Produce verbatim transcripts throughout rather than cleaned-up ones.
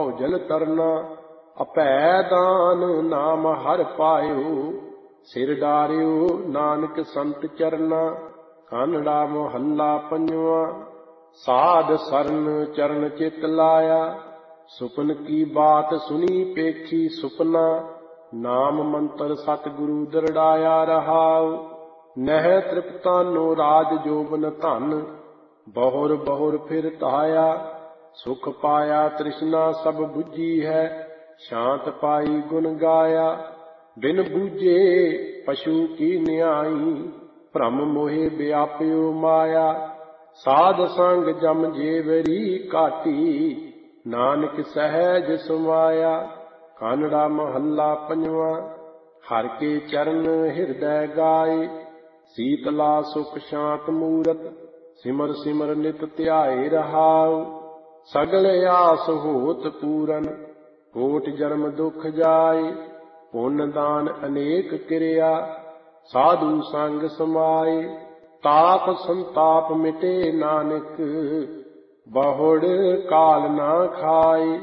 ਭਉ ਜਲ ਤਰਨਾ। ਅਭੈ ਦਾਨ ਨਾਮ ਹਰਿ ਪਾਇਓ, ਸਿਰ ਡਾਰਿਓ ਨਾਨਕ ਸੰਤ ਚਰਨਾ। ਕਾਨੜਾ ਮਹੱਲਾ ਪੰਜਵਾਂ। ਸਾਧ ਸਰਨ ਚਰਨ ਚਿਤ ਲਾਇਆ, ਸੁਪਨ ਕੀ ਬਾਤ ਸੁਣੀ ਪੇਖੀ ਸੁਪਨਾ। ਨਾਮ ਮੰਤਰ ਸਤਿਗੁਰੂ ਦਰੜਾਇਆ ਰਹਾਉ, ਨਹਿ ਤ੍ਰਿਪਤਾਨੋ ਰਾਜ ਜੋਬਨ ਧਨ। ਬਹੁਰ ਬਹੁਰ ਫਿਰ ਧਾਇਆ, ਸੁਖ ਪਾਇਆ ਤ੍ਰਿਸ਼ਨਾ ਸਭ ਬੁੱਝੀ ਹੈ। ਸ਼ਾਂਤ ਪਾਈ ਗੁਣ ਗਾਇਆ, ਬਿਨ ਬੂਝੇ ਪਸ਼ੂ ਕੀ ਨਿਆਈ। ਭ੍ਰਮ ਮੋਹਿ ਵਿਆਪਿਓ ਮਾਇਆ, ਸਾਧ ਸੰਗ ਜਮ ਜੇਵਰੀ ਘਾਟੀ। ਨਾਨਕ ਸਹਿਜ ਸਮਾਇਆ। ਕਾਨੜਾ ਮਹੱਲਾ ਪੰਜਵਾਂ। ਹਰਿ ਕੇ ਚਰਨ ਹਿਰਦੈ ਗਾਏ, ਸੀਤਲਾ ਸੁਖ ਸ਼ਾਂਤ ਮੂਰਤ। ਸਿਮਰ ਸਿਮਰ ਨਿਤ ਧਿਆਏ ਰਹਾਉ, ਸਗਲ ਆਸ ਹੋਤ ਪੂਰਨ। ਕੋਟ ਜਨਮ ਦੁਖ ਜਾਏ, ਪੁੰਨ ਦਾਨ ਅਨੇਕ ਕਿਰਿਆ। ਸਾਧੂ ਸੰਗ ਸਮਾਏ, ਤਾਪ ਸੰਤਾਪ ਮਿਟੇ ਨਾਨਕ। ਬਹੁੜ ਕਾਲ ਨਾ ਖਾਏ।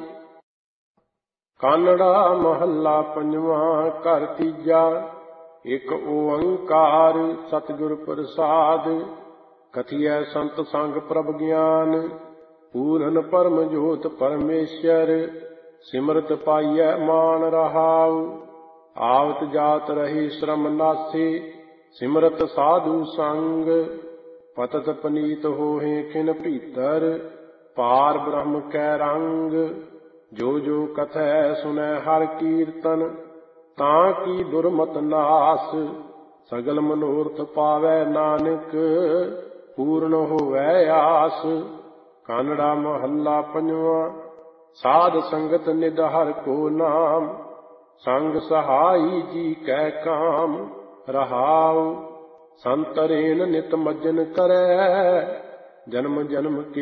ਕਾਨੜਾ ਮਹੱਲਾ ਪੰਜਵਾਂ। ਘਰ ਤੀਜਾ। ਇਕ ਓੰਕਾਰ ਸਤਿਗੁਰ ਪ੍ਰਸਾਦ, ਕਥੀਐ ਸੰਤ ਸੰਗ ਪ੍ਰਭ ਗਿਆਨ। ਪੂਰਨ ਪਰਮ ਜੋਤ ਪਰਮੇਸ਼ਰ, ਸਿਮਰਤ ਪਾਈਐ ਮਾਨ ਰਹਾਉ। ਆਵਤ ਜਾਤ ਰਹੀ ਸ਼ਰਮ ਨਾਸੀ, ਸਿਮਰਤ ਸਾਧੂ ਸੰਗ। ਪਤਤ ਪਨੀਤ ਹੋਹਿ ਖਿਨ ਭੀਤਰ, ਪਾਰ ਬ੍ਰਹਮ ਕੈ ਰੰਗ। ਜੋ ਜੋ ਕਥੈ ਸੁਨੈ ਹਰਿ ਕੀਰਤਨ, ਤਾਂ ਕੀ ਦੁਰਮਤ ਨਾਸ। ਸਗਲ ਮਨੋਰਥ ਪਾਵੈ ਨਾਨਕ, ਪੂਰਨ ਹੋਵੈ ਆਸ। ਕਾਨੜਾ ਮਹੱਲਾ ਪੰਜਵਾਂ। ਸਾਧ ਸੰਗਤ ਨਿਧ ਹਰਿ ਕੋ ਨਾਮ, ਸੰਗ ਸਹਾਈ ਜੀ ਕੈ ਕਾਮ। ਰਹਾਉ ਸੰਤਰੇਨ ਨਿਤ ਮੱਜਨ ਕਰੈ, ਜਨਮ ਜਨਮ ਕੇ